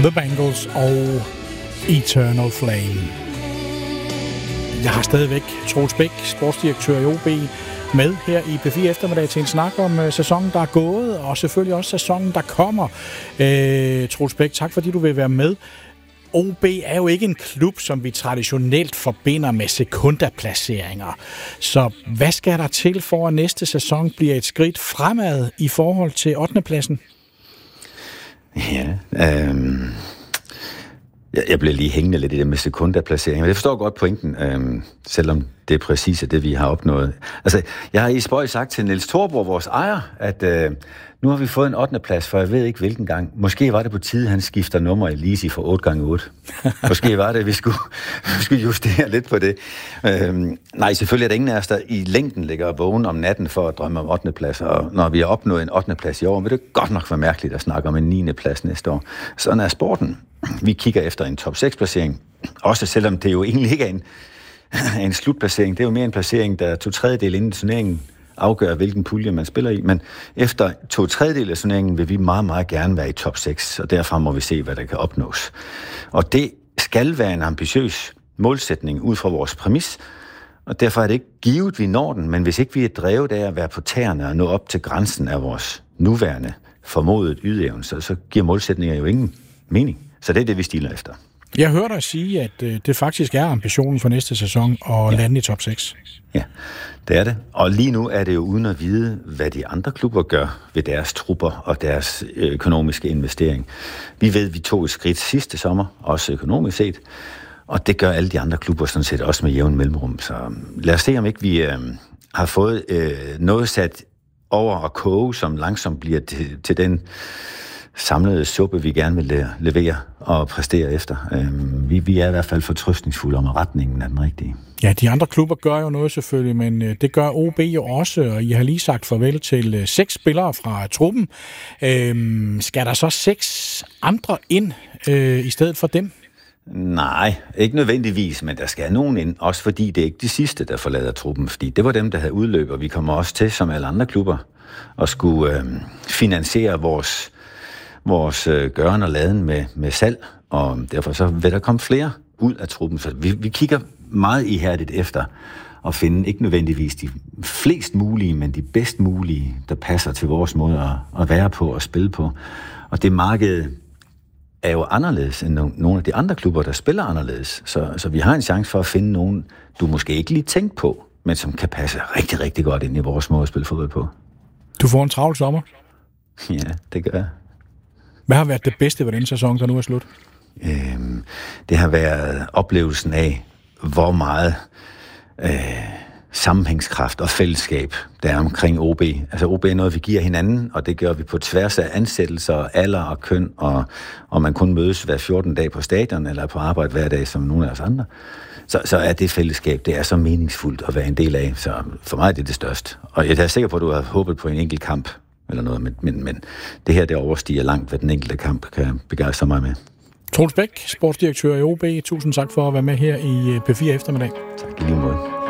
The Bangles og Eternal Flame. Jeg har stadigvæk Troels Bæk, sportsdirektør i OB, med her i P4 eftermiddag til en snak om sæsonen, der er gået, og selvfølgelig også sæsonen, der kommer. Troels Bæk, tak fordi du vil være med. OB er jo ikke en klub, som vi traditionelt forbinder med sekundaplaceringer. Så hvad skal der til for, at næste sæson bliver et skridt fremad i forhold til 8. pladsen? Ja, jeg bliver lige hængende lidt i det med sekundaplacering, men jeg forstår godt pointen, selvom det er præcis det, vi har opnået. Altså, jeg har i spøj sagt til Niels Thorborg, vores ejer, at nu har vi fået en 8. plads, for jeg ved ikke hvilken gang. Måske var det på tide, han skifter nummer i Lisi for 8x8. Måske var det, vi skulle justere lidt på det. Nej, selvfølgelig er der ingen af os, der i længden ligger vågen om natten for at drømme om 8. plads, og når vi har opnået en 8. plads i år, vil det godt nok være mærkeligt at snakke om en 9. plads næste år. Sådan er sporten. Vi kigger efter en top 6-placering, også selvom det jo egentlig ikke er en slutplacering. Det er jo mere en placering, der 2/3 inden turneringen afgør, hvilken pulje man spiller i. Men efter 2/3 af turneringen vil vi meget, meget gerne være i top 6, og derfra må vi se, hvad der kan opnås. Og det skal være en ambitiøs målsætning ud fra vores præmis, og derfor er det ikke givet, vi når den, men hvis ikke vi er drevet af at være på tæerne og nå op til grænsen af vores nuværende formodet ydeevne, så giver målsætninger jo ingen mening. Så det er det, vi stiler efter. Jeg hører dig sige, at det faktisk er ambitionen for næste sæson at lande i top 6. Ja, det er det. Og lige nu er det jo uden at vide, hvad de andre klubber gør ved deres trupper og deres økonomiske investering. Vi ved, at vi tog et skridt sidste sommer, også økonomisk set, og det gør alle de andre klubber sådan set også med jævn mellemrum. Så lad os se, om ikke vi har fået noget sat over at koge, som langsomt bliver til den samlede suppe, vi gerne vil levere og præstere efter. Vi er i hvert fald fortrøstningsfulde om, at retningen er den rigtige. Ja, de andre klubber gør jo noget selvfølgelig, men det gør OB jo også, og I har lige sagt farvel til 6 spillere fra truppen. Skal der så 6 andre ind i stedet for dem? Nej, ikke nødvendigvis, men der skal nogen ind, også fordi det er ikke de sidste, der forlader truppen, fordi det var dem, der havde udløb, og vi kommer også til, som alle andre klubber, at skulle finansiere vores gøren og laden med salg, og derfor så vil der komme flere ud af truppen. Så vi kigger meget ihærdigt efter at finde ikke nødvendigvis de flest mulige, men de bedst mulige, der passer til vores måde at være på og spille på. Og det marked er jo anderledes end nogle af de andre klubber, der spiller anderledes. Så vi har en chance for at finde nogen, du måske ikke lige tænkt på, men som kan passe rigtig, rigtig godt ind i vores måde at spille fodbold på. Du får en travl sommer. Ja, det gør jeg. Hvad har været det bedste ved den sæson, der nu er slut? Det har været oplevelsen af, hvor meget sammenhængskraft og fællesskab der er omkring OB. Altså OB er noget, vi giver hinanden, og det gør vi på tværs af ansættelser, alder og køn, og man kun mødes hver 14 dage på stadion eller på arbejde hver dag som nogle af os andre. Så er det fællesskab, det er så meningsfuldt at være en del af. Så for mig er det største. Og jeg er sikker på, at du har håbet på en enkelt kamp eller noget, men det her, det overstiger langt, hvad den enkelte kamp kan begejstre mig med. Troels Bæk, sportsdirektør i OB. Tusind tak for at være med her i P4 eftermiddag. Tak i lige måde.